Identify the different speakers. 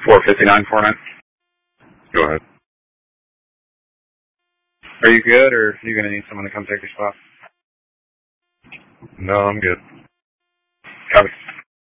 Speaker 1: 45949.
Speaker 2: Go ahead.
Speaker 1: Are you good, or are you going to need someone to come take your spot?
Speaker 2: No, I'm good.